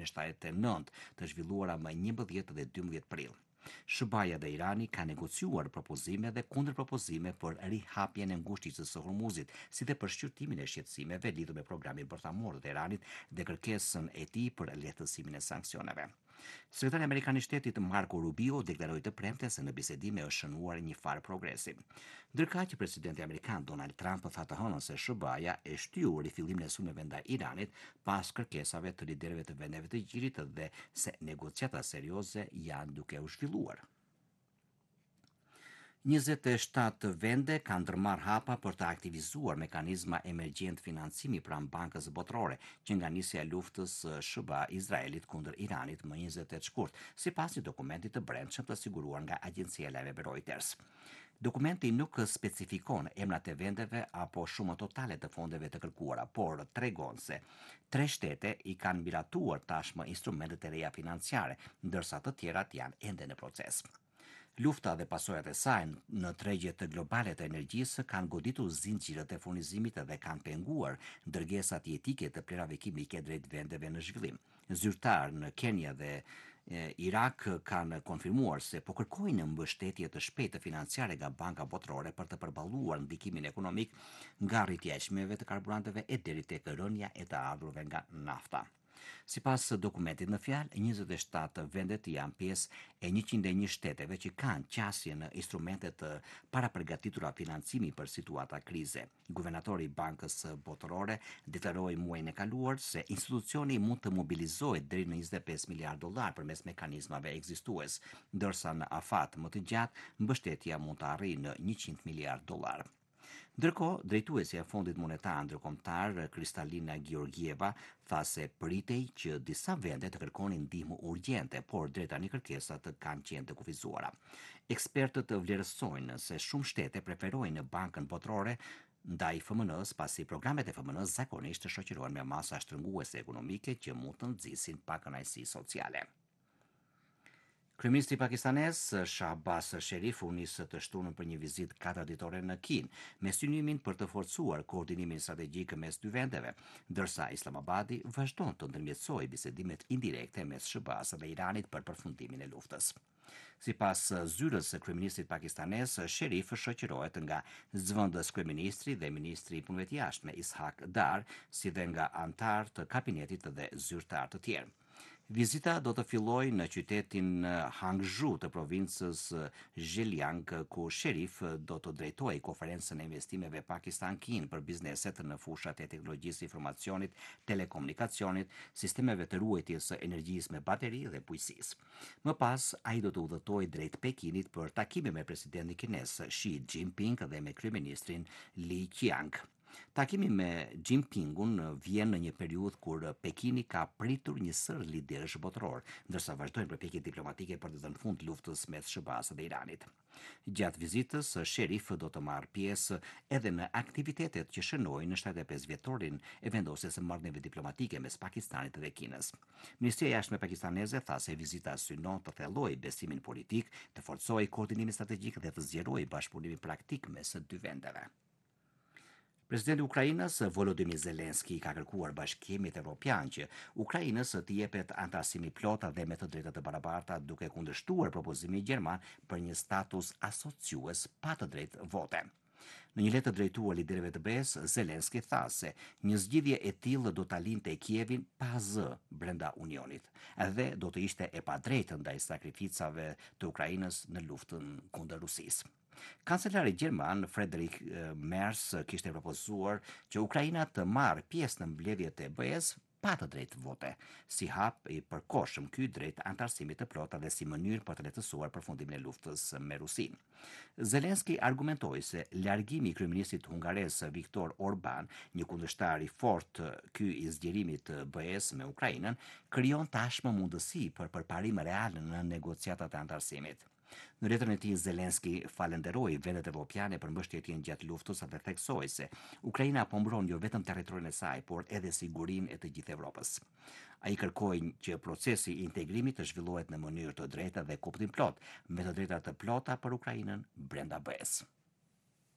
1979 të zhvilluara më 11 dhe 12 prill. SBA-ja dhe Irani ka negociuar propozime dhe kundërpropozime për rihapjen e ngushticës së Hormuzit, si dhe për shqyrtimin e shqetësimeve lidhur me programin bërthamor të Iranit dhe kërkesën e tij për lehtësimin e sanksioneve. Sekretari Amerikan i Shtetit Marco Rubio deklaroi të premte se në bisedime është shënuar një farë progresi. Ndërkaq që presidenti amerikan Donald Trump tha të hënën se SBA-ja e shtyu rifillimin e sulmeve ndaj Iranit pas kërkesave të liderëve të vendeve të Gjirit dhe se negociata serioze janë duke u zhvilluar. 27 vende kanë ndërmarrë hapa për të aktivizuar mekanizma emergjent financimi pranë Bankës Botërore, që nga nisja e luftës së SBA-Izraelit kundër Iranit më 28 shkurt, sipas një dokumenti të brendshëm të siguruar nga agjencia e lajmeve Reuters. Dokumenti nuk specifikon emrat e vendeve apo shumën totale të fondeve të kërkuara, por tregon se 3 shtete i kanë miratuar tashmë instrumentet e reja financiare, ndërsa të tjerat janë ende në proces. Lufta dhe pasojat e saj në tregjet globale të energjisë kanë goditur zinxhirët e furnizimit dhe kanë penguar dërgesat jetike të plerave kimike drejt vendeve në zhvillim. Zyrtarë në Kenya dhe Irak kanë konfirmuar se po kërkojnë mbështetje të shpejtë financiare nga Banka Botërore për të përballuar ndikimin ekonomik nga rritja e çmimeve të karburanteve e deri tek rënja e të ardhurve nga nafta. Sipas dokumentit në fjalë, 27 vendet janë pjesë e 101 shteteve që kanë qasje në instrumente të parapërgatitura financimi për situata krize. Guvernatori i Bankës Botërore deklaroi muajin e kaluar se institucioni mund të mobilizojë deri në 25 miliard dollar përmes mekanizmave ekzistues, ndërsa në afat më të gjatë mbështetja mund të arrijë në 100 miliard dollar. Ndërkohë, drejtuesja e Fondit Monetar Ndërkombëtar Kristalina Georgieva tha se pritej që disa vende të kërkonin ndihmë urgjente, por deri tani kërkesat kanë qenë të kufizuara. Ekspertët vlerësojnë se shumë shtete preferojnë Bankën Botërore ndaj FMN-s, pasi programet e FMN-s zakonisht shoqërohen me masa shtrënguese ekonomike që mund të nxisin pakënaqësi sociale. Kryeministri pakistanes Shahbaz Sharif u nis të shtunën për një vizitë 4 ditore në Kinë, me synimin për të forcuar koordinimin strategjik mes dy vendeve, ndërsa Islamabadi vazhdon të ndërmjetësojë bisedimet indirekte mes SBA-s dhe Iranit për përfundimin e luftës. Sipas zyrës së kryeministrit pakistanes, Sharif shoqërohet nga zëvendës kryeministri dhe ministri i punëve të jashtme Ishaq Dar, si dhe nga antar të kabinetit dhe zyrtar të tjerë. Vizita do të fillojë në qytetin Hangzhou të provincës Zhejiang, ku Sharif do të drejtojë konferencën e investimeve Pakistan-Kinë për bizneset në fushat e teknologjisë informacionit, telekomunikacionit, sistemeve të ruajtjes së energjisë me bateri dhe bujqësisë. Më pas, ai do të udhëtojë drejt Pekinit për takime me presidentin kines Xi Jinping dhe me kryeministrin Li Qiang. Takimi me Jinpingun vjen në një periudhë kur Pekini ka pritur një sër liderësh botëror, ndërsa vazhdojnë përpjekjet diplomatike për të dhënë fund luftës mes SBA-s dhe Iranit. Gjatë vizitës, Sharif do të marrë pjesë edhe në aktivitetet që shënojnë në 75 vjetorin e vendosjes së marrëdhënieve diplomatike mes Pakistanit dhe Kinës. Ministria e Jashtme pakistaneze tha se vizita synon të thellojë besimin politik, të forcojë koordinimin strategjik dhe të zgjerojë bashkëpunimin praktik mes dy vendeve. Presidenti i Ukrainës Volodymyr Zelensky ka kërkuar bashkimit evropian që Ukrainës të jepet antarësimi plot dhe me të drejta të barabarta, duke kundërshtuar propozimin gjerman për një status asociues pa të drejtë vote. Në një letër drejtuar liderëve të BE-s, Zelensky tha se një zgjidhje e tillë do ta linte Kievin pa zë brenda Unionit, dhe do të ishte e padrejtë ndaj sakrificave të Ukrainës në luftën kundër Rusisë. Kancelari gjerman Friedrich Merz kishte propozuar që Ukraina të marrë pjesë në mbledhjet e BE-s pa të drejtë vote, si hap i përkohshëm ky drejt antarësimit të plotë dhe si mënyrë për të lehtësuar përfundimin e luftës me Rusinë. Zelensky argumentoi se largimi i kryeministrit hungares Viktor Orban, një kundërshtar i fortë ky i zgjerimit të BE-s me Ukrainën, krijon tashmë mundësi për përparim real në negociatat e antarësimit. Në letërën e tij, Zelensky falenderoi vendet evropiane për mbështetjen gjatë luftës dhe theksoi se Ukraina po mbron jo vetëm territorin e saj, por edhe sigurinë e të gjithë Evropës. Ai kërkoi që procesi i integrimit të zhvillohet në mënyrë të drejtë dhe kuptim plot, me të drejta të plota për Ukrainën brenda BE-s.